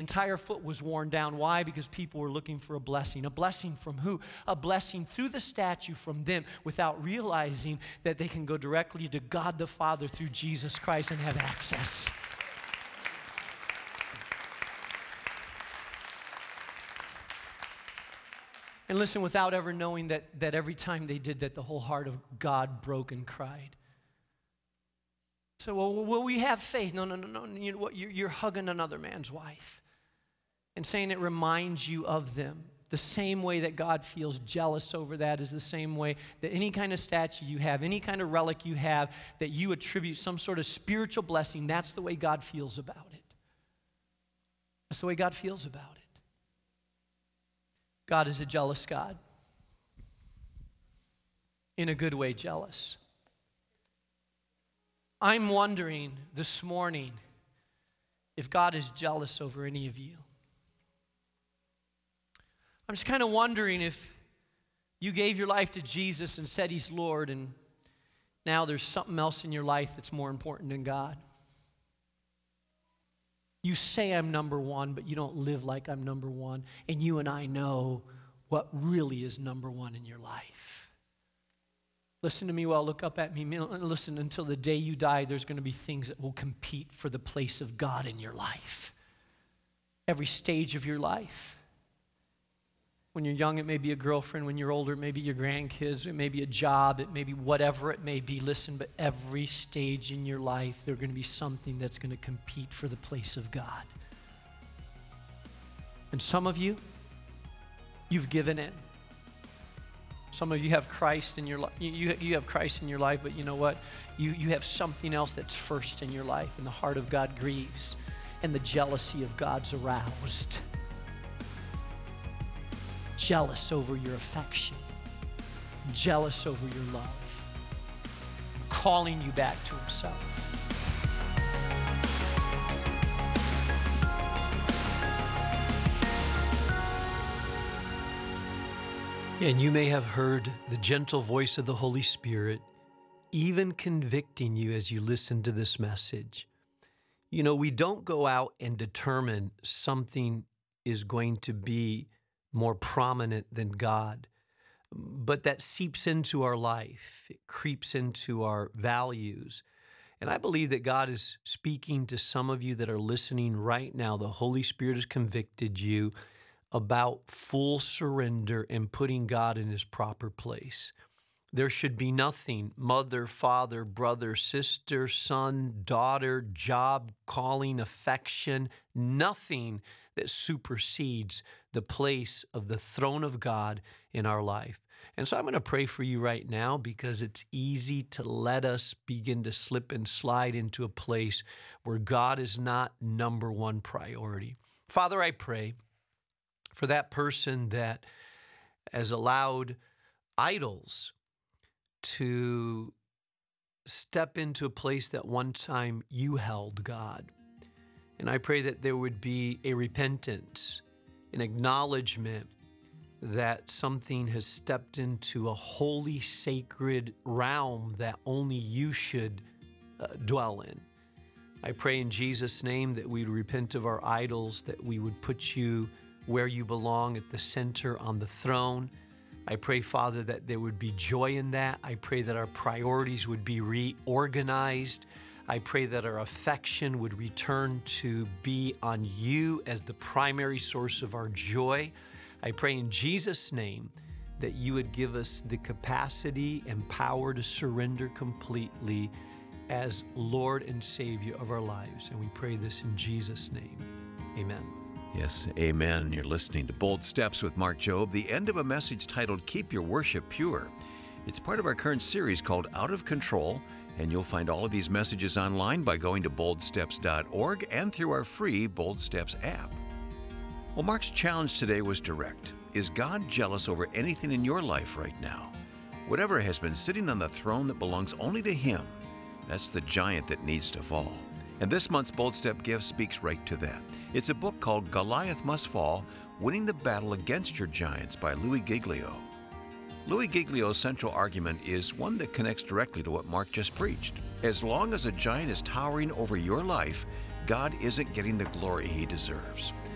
entire foot was worn down. Why? Because people were looking for a blessing. A blessing from who? A blessing through the statue from them, without realizing that they can go directly to God the Father through Jesus Christ and have access. And listen, without ever knowing that every time they did that, the whole heart of God broke and cried. So, well, we have faith. No. You know what? You're hugging another man's wife and saying it reminds you of them. The same way that God feels jealous over that is the same way that any kind of statue you have, any kind of relic you have, that you attribute some sort of spiritual blessing, that's the way God feels about it. That's the way God feels about it. God is a jealous God. In a good way, jealous. I'm wondering this morning if God is jealous over any of you. I'm just kind of wondering if you gave your life to Jesus and said He's Lord, and now there's something else in your life that's more important than God. You say I'm number one, but you don't live like I'm number one. And you and I know what really is number one in your life. Listen to me well, look up at me. Listen, until the day you die, there's going to be things that will compete for the place of God in your life. Every stage of your life. When you're young, it may be a girlfriend. When you're older, it may be your grandkids. It may be a job. It may be whatever it may be. Listen, but every stage in your life, there's going to be something that's going to compete for the place of God. And some of you, you've given in. Some of you have Christ in your life. You have Christ in your life, but you know what? You have something else that's first in your life, and the heart of God grieves, and the jealousy of God's aroused. Jealous over your affection, jealous over your love, calling you back to Himself. And you may have heard the gentle voice of the Holy Spirit even convicting you as you listen to this message. You know, we don't go out and determine something is going to be more prominent than God, but that seeps into our life. It creeps into our values. And I believe that God is speaking to some of you that are listening right now. The Holy Spirit has convicted you about full surrender and putting God in His proper place. There should be nothing, mother, father, brother, sister, son, daughter, job, calling, affection, nothing that supersedes the place of the throne of God in our life. And so I'm going to pray for you right now, because it's easy to let us begin to slip and slide into a place where God is not number one priority. Father, I pray for that person that has allowed idols to step into a place that one time you held, God. And I pray that there would be a repentance, an acknowledgement that something has stepped into a holy, sacred realm that only you should dwell in. I pray in Jesus' name that we would repent of our idols, that we would put you where you belong at the center on the throne. I pray, Father, that there would be joy in that. I pray that our priorities would be reorganized. I pray that our affection would return to be on you as the primary source of our joy. I pray in Jesus' name that you would give us the capacity and power to surrender completely as Lord and Savior of our lives. And we pray this in Jesus' name. Amen. Yes, amen. You're listening to Bold Steps with Mark Jobe, the end of a message titled Keep Your Worship Pure. It's part of our current series called Out of Control, and you'll find all of these messages online by going to boldsteps.org and through our free Bold Steps app. Well, Mark's challenge today was direct. Is God jealous over anything in your life right now? Whatever has been sitting on the throne that belongs only to Him, that's the giant that needs to fall. And this month's Bold Step gift speaks right to that. It's a book called Goliath Must Fall, Winning the Battle Against Your Giants by Louis Giglio. Louis Giglio's central argument is one that connects directly to what Mark just preached. As long as a giant is towering over your life, God isn't getting the glory He deserves.